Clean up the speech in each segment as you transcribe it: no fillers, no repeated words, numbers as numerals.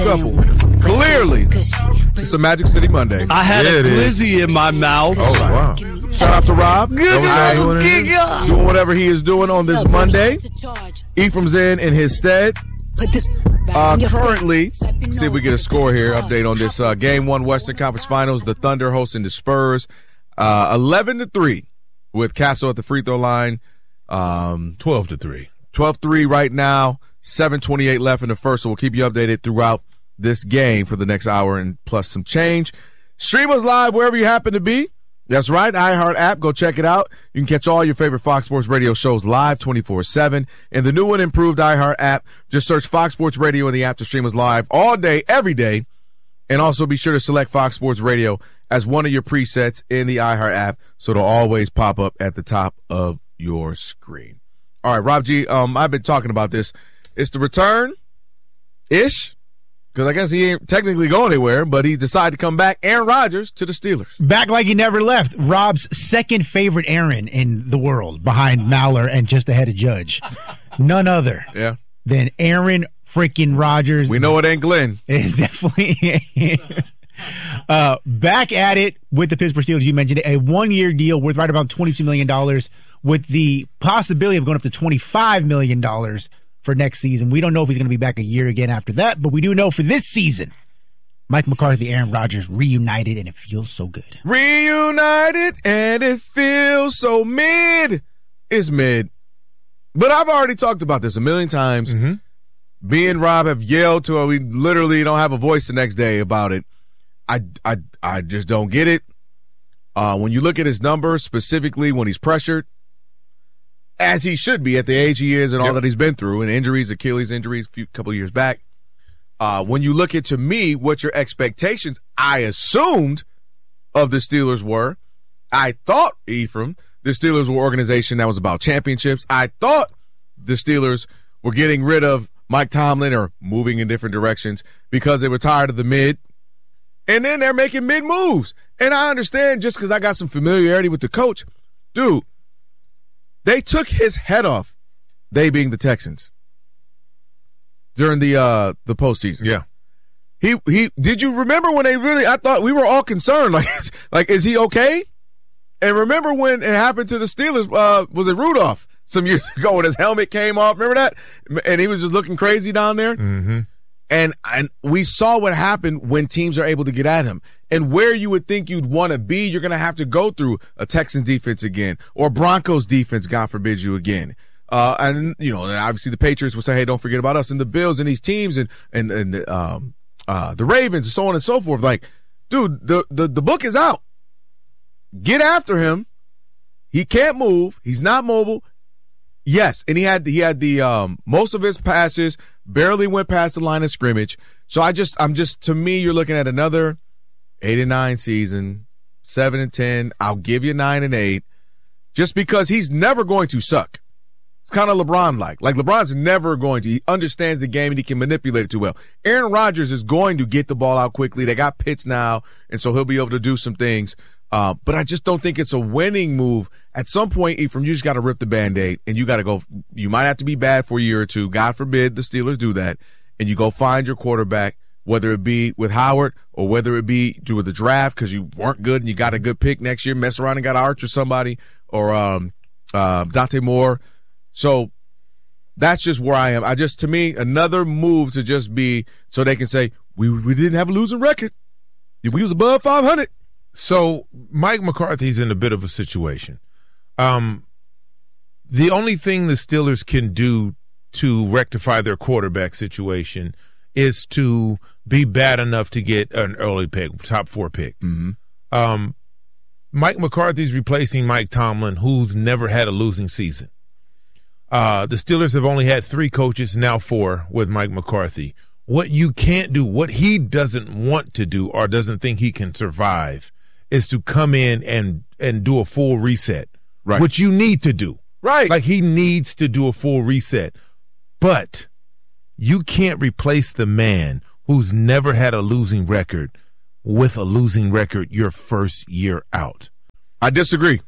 couple. Clearly, it's a Magic City Monday. I had a glizzy in my mouth. Oh, wow. Shout out to Rob. Doing whatever he is doing on this Monday. Ephraim's in his stead. Currently, see if we get a score here. Update on this Game 1 Western Conference Finals. The Thunder hosting the Spurs. 11-3 with Castle at the free throw line. 12-3. 12-3 right now. 7:28 left in the first, so we'll keep you updated throughout this game for the next hour and plus some change. Stream us live wherever you happen to be. That's right, iHeart app. Go check it out. You can catch all your favorite Fox Sports Radio shows live 24/7. And the new and improved iHeart app, just search Fox Sports Radio in the app to stream us live all day, every day. And also be sure to select Fox Sports Radio as one of your presets in the iHeart app so it'll always pop up at the top of your screen. All right, Rob G, I've been talking about this. It's the return-ish, because I guess he ain't technically going anywhere, but he decided to come back. Aaron Rodgers to the Steelers. Back like he never left. Rob's second favorite Aaron in the world, behind Maller and just ahead of Judge. None other than Aaron freaking Rodgers. We know it ain't Glenn. It's definitely back at it with the Pittsburgh Steelers. You mentioned it, a one-year deal worth right about $22 million with the possibility of going up to $25 million for next season. We don't know if he's going to be back a year again after that, but we do know for this season, Mike McCarthy, Aaron Rodgers reunited, and it feels so good. Reunited, and it feels so mid. It's mid. But I've already talked about this a million times. Me and Rob have yelled till we literally don't have a voice the next day about it. I just don't get it. When you look at his numbers, specifically when he's pressured, as he should be at the age he is and all that he's been through, and injuries, Achilles injuries a couple of years back. When you look at, to me, what your expectations, I assumed, of the Steelers were. I thought, Ephraim, the Steelers were an organization that was about championships. I thought the Steelers were getting rid of Mike Tomlin or moving in different directions because they were tired of the mid. And then they're making mid moves. And I understand just because I got some familiarity with the coach. Dude, they took his head off, they being the Texans, during the postseason. Yeah. He did you remember when I thought we were all concerned, like is he okay? And remember when it happened to the Steelers, was it Rudolph some years ago when his helmet came off? Remember that? And he was just looking crazy down there. Mm-hmm. And we saw what happened when teams are able to get at him. And where you would think you'd want to be, you're going to have to go through a Texans defense again or Broncos defense, God forbid you again. And, you know, obviously the Patriots would say, hey, don't forget about us, and the Bills and these teams and the Ravens and so on and so forth. Like, dude, the book is out. Get after him. He can't move. He's not mobile. Yes, and he had the most of his passes barely went past the line of scrimmage. So I'm just to me, you're looking at another 8-9 season, 7-10. I'll give you 9-8, just because he's never going to suck. It's kind of LeBron-like. Like, LeBron's never going to. He understands the game and he can manipulate it too well. Aaron Rodgers is going to get the ball out quickly. They got Pitts now, and so he'll be able to do some things. But I just don't think it's a winning move. At some point, Ephraim, you just got to rip the Band-Aid, and you got to go. You might have to be bad for a year or two. God forbid the Steelers do that. And you go find your quarterback, whether it be with Howard or whether it be through the draft because you weren't good and you got a good pick next year. Mess around and got Arch or somebody or Dante Moore. So that's just where I am. To me, another move to just be so they can say, we didn't have a losing record. We was above 500. So Mike McCarthy's in a bit of a situation. The only thing the Steelers can do to rectify their quarterback situation is to be bad enough to get an early pick, top 4 pick. Mm-hmm. Mike McCarthy's replacing Mike Tomlin, who's never had a losing season. The Steelers have only had 3 coaches, now 4 with Mike McCarthy. What you can't do, what he doesn't want to do or doesn't think he can survive, is to come in and do a full reset, right? Which you need to do. Right. Like, he needs to do a full reset. But you can't replace the man who's never had a losing record with a losing record your first year out. I disagree.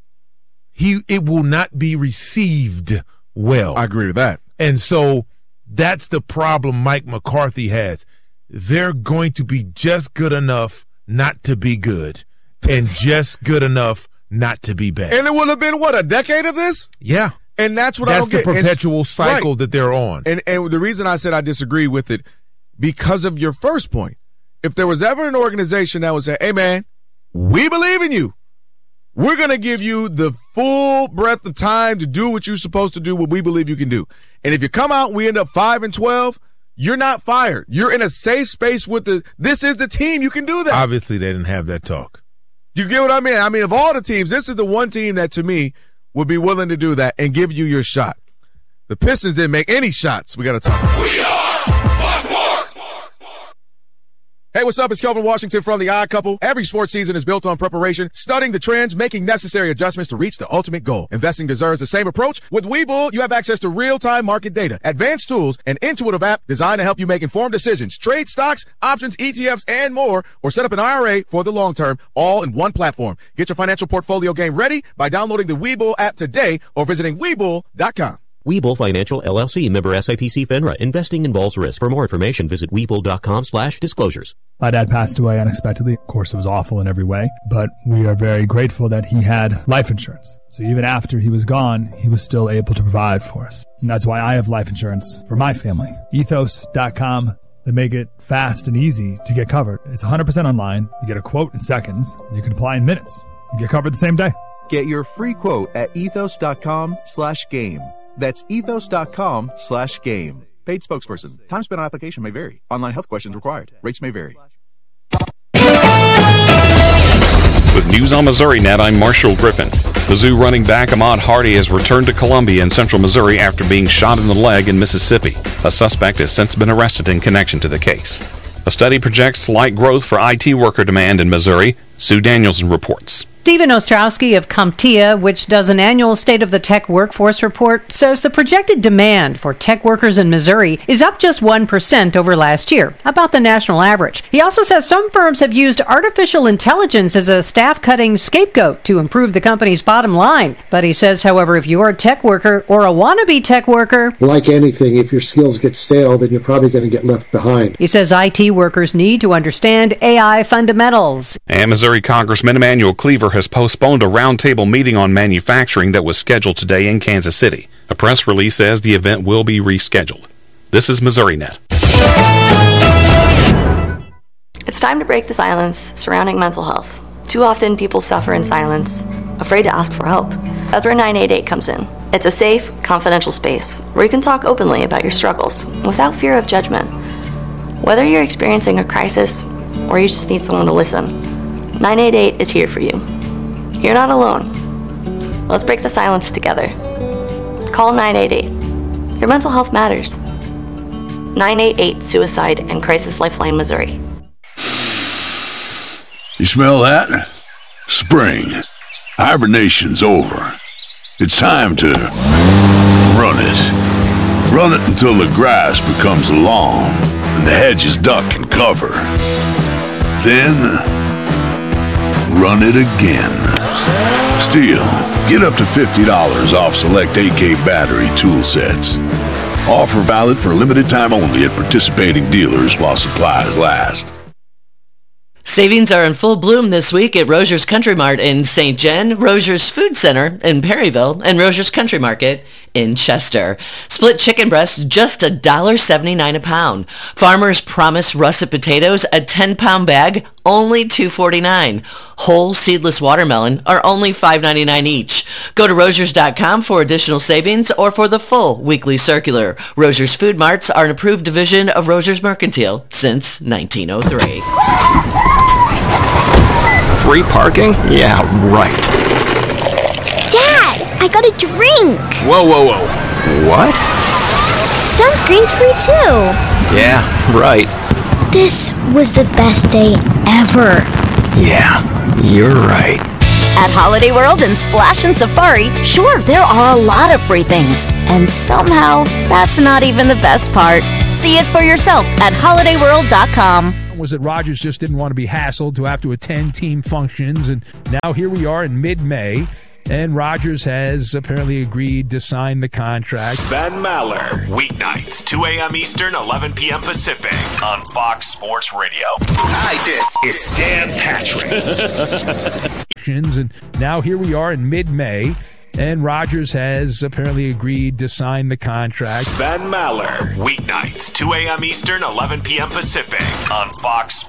It will not be received well. I agree with that. And so That's the problem Mike McCarthy has. They're going to be just good enough not to be good and just good enough not to be bad. And it would have been, a decade of this? Yeah. And that's what I don't get. That's the perpetual cycle that they're on. And the reason I said I disagree with it, because of your first point. If there was ever an organization that would say, hey, man, we believe in you. We're going to give you the full breadth of time to do what you're supposed to do, what we believe you can do. And if you come out and we end up 5-12, you're not fired. You're in a safe space with this is the team. You can do that. Obviously, they didn't have that talk. You get what I mean? I mean, of all the teams, this is the one team that, to me, would be willing to do that and give you your shot. The Pistons didn't make any shots. We got to talk about it. We are Fox Sports. Hey, what's up? It's Kelvin Washington from The Odd Couple. Every sports season is built on preparation, studying the trends, making necessary adjustments to reach the ultimate goal. Investing deserves the same approach. With Webull, you have access to real-time market data, advanced tools, an intuitive app designed to help you make informed decisions, trade stocks, options, ETFs, and more, or set up an IRA for the long term, all in one platform. Get your financial portfolio game ready by downloading the Webull app today or visiting Webull.com. Webull Financial, LLC, member SIPC FINRA. Investing involves risk. For more information, visit Webull.com/disclosures. My dad passed away unexpectedly. Of course, it was awful in every way, but we are very grateful that he had life insurance. So even after he was gone, he was still able to provide for us. And that's why I have life insurance for my family. Ethos.com. They make it fast and easy to get covered. It's 100% online. You get a quote in seconds, and you can apply in minutes. You get covered the same day. Get your free quote at ethos.com/game. That's ethos.com/game. Paid spokesperson. Time spent on application may vary. Online health questions required. Rates may vary. With News on Missouri Net, I'm Marshall Griffin. Mizzou running back Ahmad Hardy has returned to Columbia in central Missouri after being shot in the leg in Mississippi. A suspect has since been arrested in connection to the case. A study projects slight growth for IT worker demand in Missouri. Sue Danielson reports. Stephen Ostrowski of CompTIA, which does an annual State of the Tech Workforce report, says the projected demand for tech workers in Missouri is up just 1% over last year, about the national average. He also says some firms have used artificial intelligence as a staff-cutting scapegoat to improve the company's bottom line. But he says, however, if you're a tech worker or a wannabe tech worker, like anything, if your skills get stale, then you're probably going to get left behind. He says IT workers need to understand AI fundamentals. And Missouri Congressman Emanuel Cleaver has postponed a roundtable meeting on manufacturing that was scheduled today in Kansas City. A press release says the event will be rescheduled. This is Missouri Net. It's time to break the silence surrounding mental health. Too often people suffer in silence, afraid to ask for help. That's where 988 comes in. It's a safe, confidential space where you can talk openly about your struggles without fear of judgment. Whether you're experiencing a crisis or you just need someone to listen, 988 is here for you. You're not alone. Let's break the silence together. Call 988. Your mental health matters. 988 Suicide and Crisis Lifeline, Missouri. You smell that? Spring. Hibernation's over. It's time to run it. Run it until the grass becomes long and the hedges duck and cover. Then run it again. Still, get up to $50 off select AK battery tool sets. Offer valid for a limited time only at participating dealers while supplies last. Savings are in full bloom this week at Rogers Country Mart in St. John, Rogers Food Center in Perryville, and Rogers Country Market in Chester. Split chicken breast, just $1.79 a pound. Farmer's Promise russet potatoes, a 10-pound bag, only $2.49. Whole seedless watermelon are only $5.99 each. Go to Rogers.com for additional savings or for the full weekly circular. Rogers Food Marts are an approved division of Rogers Mercantile since 1903. Free parking? Yeah, right. Dad, I got a drink. Whoa. What? Sunscreen's free too. Yeah, right. This was the best day ever. Yeah, you're right. At Holiday World and Splash and Safari, sure, there are a lot of free things. And somehow, that's not even the best part. See it for yourself at holidayworld.com. Was that Rogers just didn't want to be hassled to have to attend team functions, and now here we are in mid-May, and Rodgers has apparently agreed to sign the contract. Ben Maller, weeknights, 2 a.m. Eastern, 11 p.m. Pacific, on Fox Sports Radio. It's Dan Patrick. And now here we are in mid-May, and Rodgers has apparently agreed to sign the contract. Ben Maller, weeknights, 2 a.m. Eastern, 11 p.m. Pacific, on Fox